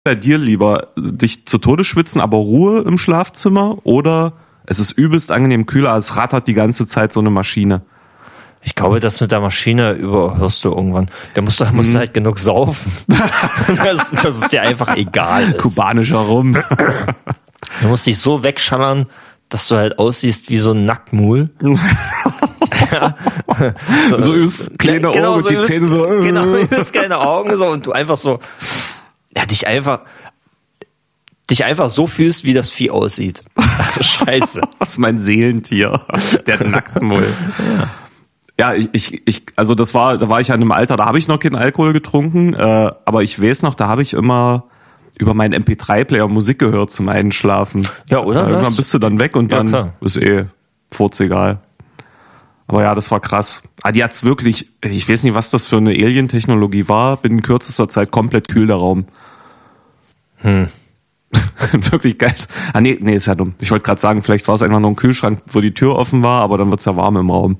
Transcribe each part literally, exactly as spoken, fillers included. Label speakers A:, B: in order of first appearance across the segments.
A: Bei dir lieber dich zu Tode schwitzen, aber Ruhe im Schlafzimmer, oder es ist übelst angenehm kühler, es rattert die ganze Zeit so eine Maschine?
B: Ich glaube, das mit der Maschine überhörst du irgendwann. Da musst du, musst du halt genug saufen. dass, dass es dir einfach egal ist.
A: Kubanischer Rum.
B: Du musst dich so wegschallern, dass du halt aussiehst wie so ein Nacktmuhl. Ja.
A: So, so übelst kleine
B: genau,
A: Augen
B: so
A: und die
B: übelst,
A: Zähne so.
B: Genau, übelst kleine Augen so und du einfach so, ja, dich einfach, dich einfach so fühlst, wie das Vieh aussieht. Ach, Scheiße.
A: Das ist mein Seelentier, der Nacktmull. Ja. Ja, ich, ich, ich, also das war, da war ich ja in einem Alter, da habe ich noch keinen Alkohol getrunken, äh, aber ich weiß noch, da habe ich immer über meinen M P drei Player Musik gehört zum Einschlafen.
B: Ja, oder?
A: Ja, irgendwann bist du dann weg und
B: Ja,
A: dann
B: klar.
A: ist eh furzegal. Aber ja, das war krass. Ah, die hat's wirklich, ich weiß nicht, was das für eine Alien-Technologie war, binnen kürzester Zeit komplett kühl der Raum.
B: Hm.
A: Wirklich geil. Ah, nee, nee, ist ja dumm. Ich wollte gerade sagen, vielleicht war es einfach nur ein Kühlschrank, wo die Tür offen war, aber dann wird's ja warm im Raum.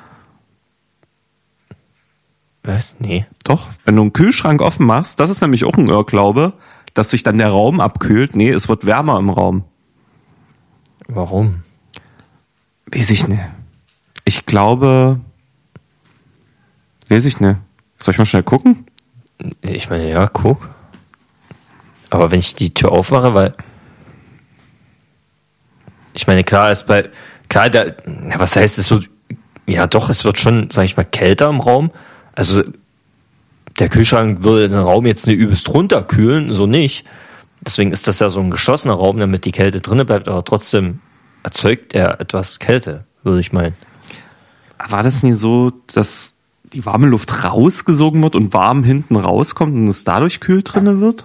B: Was? Nee.
A: Doch, wenn du einen Kühlschrank offen machst, das ist nämlich auch ein Irrglaube, dass sich dann der Raum abkühlt. Nee, es wird wärmer im Raum.
B: Warum?
A: Weiß ich nicht. Ich glaube, weiß ich nicht. Soll ich mal schnell gucken?
B: Ich meine, ja, guck. Aber wenn ich die Tür aufmache, weil ich meine, klar ist bei, klar, der, ja, was heißt, es wird, ja doch, es wird schon, sag ich mal, kälter im Raum. Also der Kühlschrank würde den Raum jetzt nicht übelst runterkühlen, so nicht. Deswegen ist das ja so ein geschlossener Raum, damit die Kälte drinnen bleibt, aber trotzdem erzeugt er etwas Kälte, würde ich meinen.
A: War das nie so, dass die warme Luft rausgesogen wird und warm hinten rauskommt und es dadurch kühl drinne wird?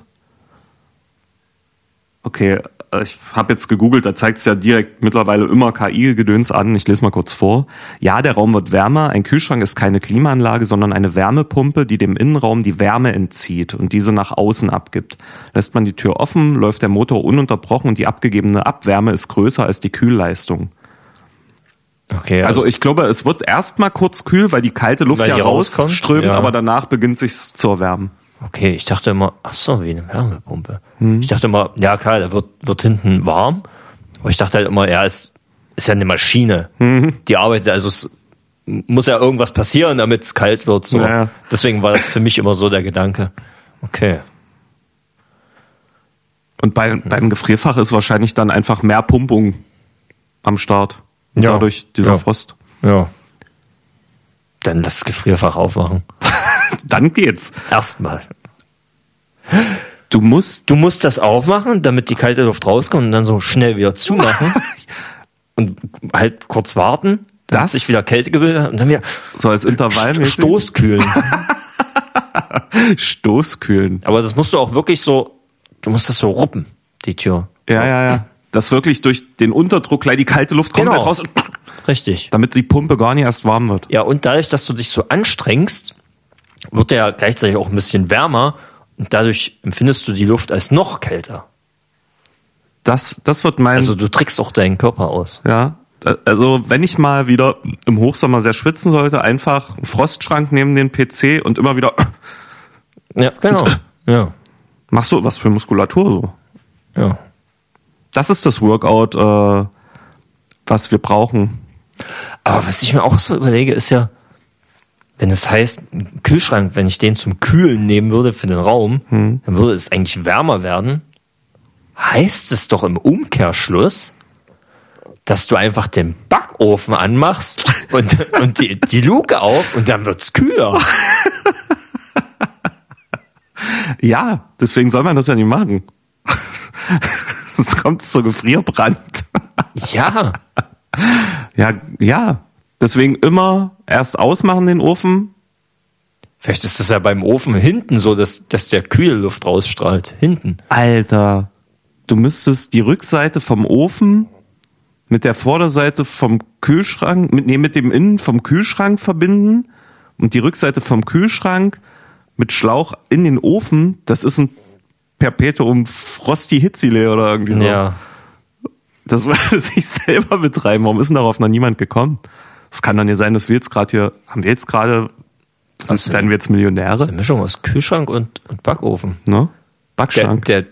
A: Okay, ich habe jetzt gegoogelt, da zeigt es ja direkt mittlerweile immer K I-Gedöns an. Ich lese mal kurz vor. Ja, der Raum wird wärmer. Ein Kühlschrank ist keine Klimaanlage, sondern eine Wärmepumpe, die dem Innenraum die Wärme entzieht und diese nach außen abgibt. Lässt man die Tür offen, läuft der Motor ununterbrochen und die abgegebene Abwärme ist größer als die Kühlleistung.
B: Okay,
A: also, also ich glaube, es wird erstmal kurz kühl, weil die kalte Luft
B: weil
A: ja rausströmt,
B: ja.
A: aber danach beginnt sich's zu erwärmen.
B: Okay, ich dachte immer, ach so, wie eine Wärmepumpe.
A: Hm.
B: Ich dachte immer, ja klar, da wird, wird hinten warm. Aber ich dachte halt immer, ja, es ist ja eine Maschine.
A: Mhm.
B: Die arbeitet, also es muss ja irgendwas passieren, damit es kalt wird. So.
A: Ja.
B: Deswegen war das für mich immer so der Gedanke. Okay.
A: Und bei, mhm. beim Gefrierfach ist wahrscheinlich dann einfach mehr Pumpung am Start.
B: Ja.
A: Dadurch dieser
B: ja.
A: Frost.
B: Ja. Dann lass das Gefrierfach aufmachen.
A: Dann geht's.
B: Erstmal.
A: Du musst,
B: du musst das aufmachen, damit die kalte Luft rauskommt und dann so schnell wieder zumachen und halt kurz warten, dass
A: das
B: sich wieder Kälte gebildet hat und dann wieder
A: so als Intervall
B: Stoßkühlen.
A: Stoßkühlen.
B: Aber das musst du auch wirklich so, du musst das so ruppen, die Tür.
A: Ja, ja, ja. Dass wirklich durch den Unterdruck gleich die kalte Luft komplett
B: genau.
A: raus und
B: richtig.
A: Damit die Pumpe gar nicht erst warm wird.
B: Ja, und dadurch, dass du dich so anstrengst, wird der gleichzeitig auch ein bisschen wärmer und dadurch empfindest du die Luft als noch kälter.
A: Das, das wird mein...
B: Also du trickst auch deinen Körper aus.
A: Ja, also wenn ich mal wieder im Hochsommer sehr schwitzen sollte, einfach einen Frostschrank neben den P C und immer wieder...
B: Ja, genau. Ja.
A: Machst du was für Muskulatur so?
B: Ja.
A: Das ist das Workout, äh, was wir brauchen.
B: Aber was ich mir auch so überlege, ist ja, wenn es heißt, ein Kühlschrank, wenn ich den zum Kühlen nehmen würde für den Raum, hm. dann würde es eigentlich wärmer werden. Heißt es doch im Umkehrschluss, dass du einfach den Backofen anmachst und, und die, die Luke auf und dann wird's kühler.
A: Ja, deswegen soll man das ja nicht machen. Sonst kommt es zu Gefrierbrand.
B: Ja.
A: Ja, ja. Deswegen immer erst ausmachen den Ofen.
B: Vielleicht ist das ja beim Ofen hinten so, dass, dass der kühle Luft rausstrahlt. Hinten.
A: Alter, du müsstest die Rückseite vom Ofen mit der Vorderseite vom Kühlschrank, mit, nee, mit dem Innen vom Kühlschrank verbinden und die Rückseite vom Kühlschrank mit Schlauch in den Ofen. Das ist ein Perpetuum Frosty Hitzile oder irgendwie so.
B: Ja.
A: Das würde sich selber betreiben. Warum ist denn darauf noch niemand gekommen? Es kann dann ja sein, dass wir jetzt gerade hier, haben wir jetzt gerade, werden wir jetzt Millionäre?
B: Das ist eine Mischung aus Kühlschrank und, und Backofen.
A: Ne? Backschrank.
B: Der, der,